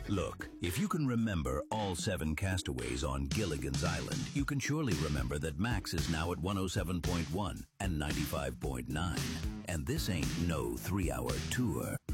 Look, if you can remember all 7 castaways on Gilligan's Island, you can surely remember that Max is now at 107.1 and 95.9. And this ain't no 3-hour tour.